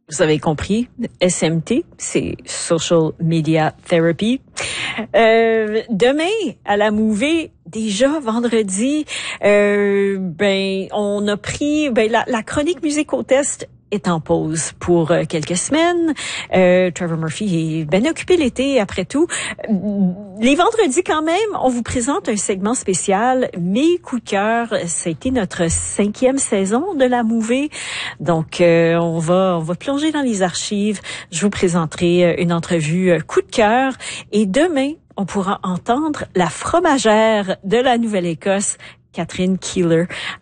Vous avez compris, SMT, c'est Social Media Therapy. Demain, à la Mouvée, déjà vendredi, on a pris la chronique musique au test est en pause pour quelques semaines. Trevor Murphy est bien occupé l'été, après tout. Les vendredis, quand même, on vous présente un segment spécial, Mes coups de cœur. Ça a été notre 5e saison de la Mouvée. Donc, on va plonger dans les archives. Je vous présenterai une entrevue coup de cœur. Et demain, on pourra entendre la fromagère de la Nouvelle-Écosse, Catherine Keeler.